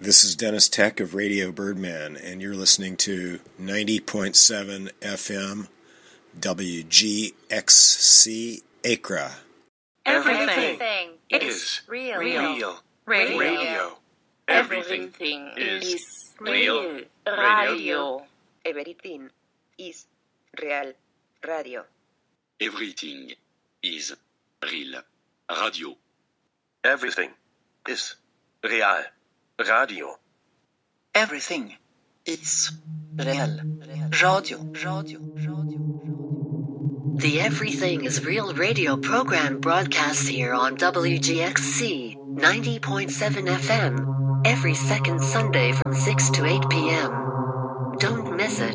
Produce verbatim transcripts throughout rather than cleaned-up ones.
This is Dennis Tech of Radio Birdman, and you're listening to ninety point seven F M W G X C Acra. Everything, Everything is, is real. real. Radio. Radio. Everything, Everything is, is real. real. Radio. Everything is real. Radio. Everything is real. Radio. Everything is real. Radio. Everything is real. Radio. Radio. Radio. The Everything is Real radio program broadcasts here on W G X C ninety point seven F M every second Sunday from six to eight p.m. Don't miss it.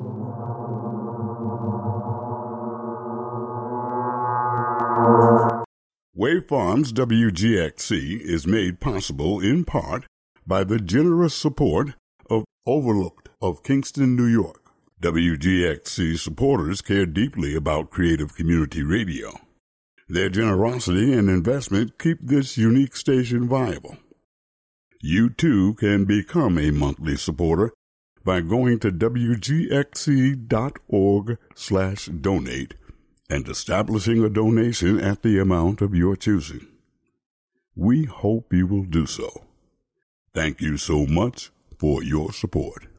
Waveforms W G X C is made possible in part by the generous support of Overlooked of Kingston, New York. W G X C supporters care deeply about creative community radio. Their generosity and investment keep this unique station viable. You too can become a monthly supporter by going to W G X C dot org slash donate and establishing a donation at the amount of your choosing. We hope you will do so. Thank you so much for your support.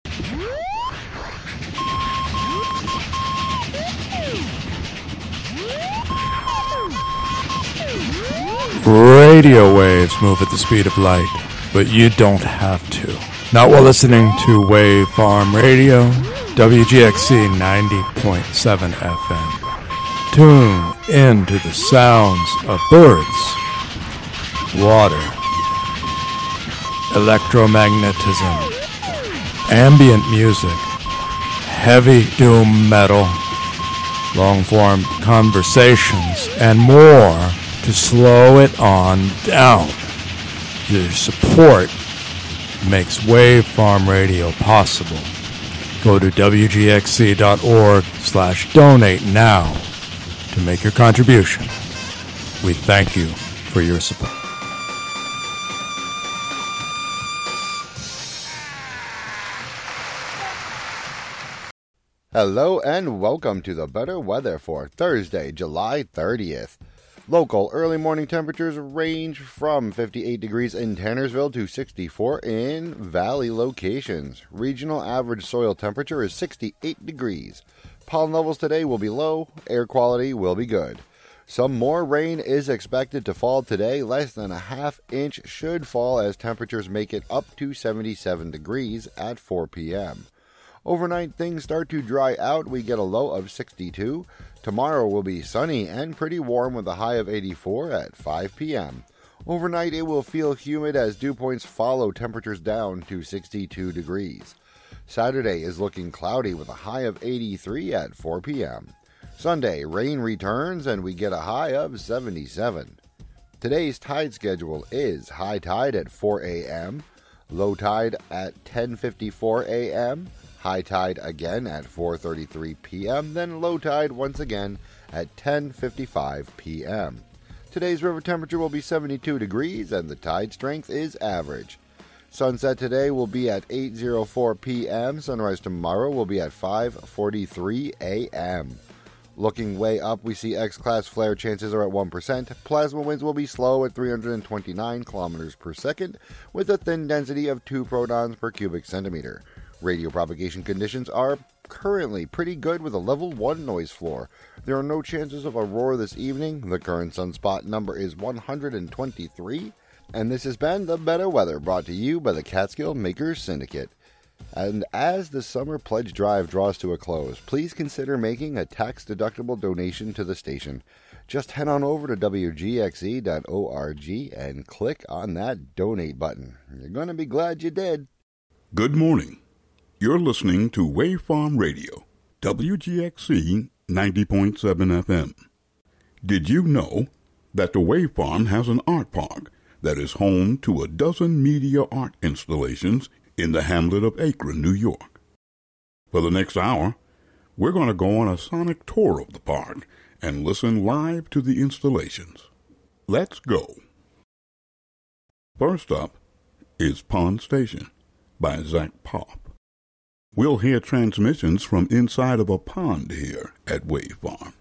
Radio waves move at the speed of light, but you don't have to. Not while listening to Waveform Radio, W G X C ninety point seven F M. Tune into the sounds of birds, water, electromagnetism, ambient music, heavy doom metal, long-form conversations, and more to slow it on down. Your support makes Waveform Radio possible. Go to W G X C dot org slash donate now to make your contribution. We thank you for your support. Hello and welcome to the better weather for Thursday, July thirtieth. Local early morning temperatures range from fifty-eight degrees in Tannersville to sixty-four in valley locations. Regional average soil temperature is sixty-eight degrees. Pollen levels today will be low, air quality will be good. Some more rain is expected to fall today. Less than a half inch should fall as temperatures make it up to seventy-seven degrees at four p.m. Overnight, things start to dry out. We get a low of sixty-two. Tomorrow will be sunny and pretty warm with a high of eighty-four at five p.m. Overnight, it will feel humid as dew points follow temperatures down to sixty-two degrees. Saturday is looking cloudy with a high of eighty-three at four p.m. Sunday, rain returns and we get a high of seventy-seven. Today's tide schedule is high tide at four a.m., low tide at ten fifty-four a.m., high tide again at four thirty-three p.m., then low tide once again at ten fifty-five p.m. Today's river temperature will be seventy-two degrees and the tide strength is average. Sunset today will be at eight oh four p.m. Sunrise tomorrow will be at five forty-three a.m. Looking way up, we see X-class flare chances are at one percent. Plasma winds will be slow at three hundred twenty-nine kilometers per second with a thin density of two protons per cubic centimeter. Radio propagation conditions are currently pretty good with a level one noise floor. There are no chances of aurora this evening. The current sunspot number is one hundred twenty-three. And this has been The Better Weather, brought to you by the Catskill Makers Syndicate. And as the summer pledge drive draws to a close, please consider making a tax-deductible donation to the station. Just head on over to W G X E dot org and click on that donate button. You're going to be glad you did. Good morning. You're listening to Waveform Radio, W G X C ninety point seven F M. Did you know that the Waveform has an art park that is home to a dozen media art installations in the hamlet of Akron, New York? For the next hour, we're going to go on a sonic tour of the park and listen live to the installations. Let's go. First up is Pond Station by Zach Pop. We'll hear transmissions from inside of a pond here at Wave Farm.